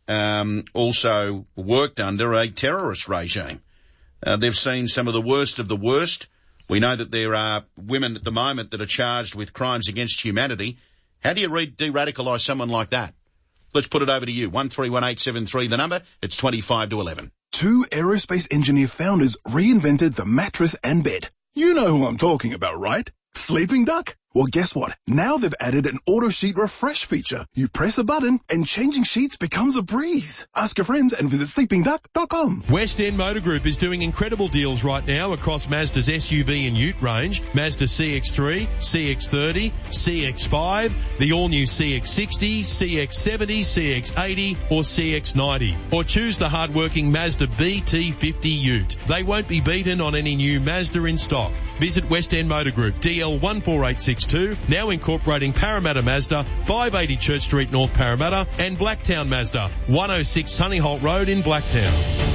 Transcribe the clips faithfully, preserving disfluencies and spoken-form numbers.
um, also worked under a terrorist regime. Uh, they've seen some of the worst of the worst. We know that there are women at the moment that are charged with crimes against humanity. How do you re- de-radicalise someone like that? Let's put it over to you. one three one eight seven three, the number. It's twenty-five to eleven. Two aerospace engineer founders reinvented the mattress and bed. You know who I'm talking about, right? Sleeping Duck? Well, guess what? Now they've added an auto sheet refresh feature. You press a button and changing sheets becomes a breeze. Ask your friends and visit sleeping duck dot com. West End Motor Group is doing incredible deals right now across Mazda's S U V and Ute range. Mazda C X three, C X thirty, C X five, the all-new C X sixty, C X seventy, C X eighty or C X ninety. Or choose the hard-working Mazda B T fifty Ute. They won't be beaten on any new Mazda in stock. Visit West End Motor Group, D L one four eight six two, now incorporating Parramatta Mazda, five eighty Church Street, North Parramatta, and Blacktown Mazda, one oh six Sunnyholt Road in Blacktown.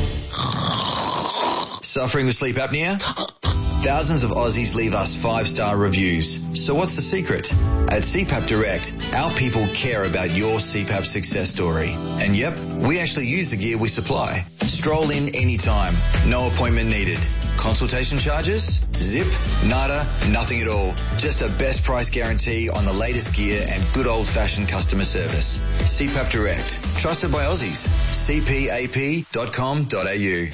Suffering with sleep apnea? Thousands of Aussies leave us five-star reviews. So what's the secret? At C PAP Direct, our people care about your C PAP success story. And yep, we actually use the gear we supply. Stroll in anytime. No appointment needed. Consultation charges? Zip? Nada? Nothing at all. Just a best price guarantee on the latest gear and good old-fashioned customer service. C PAP Direct. Trusted by Aussies. C P A P dot com dot A U.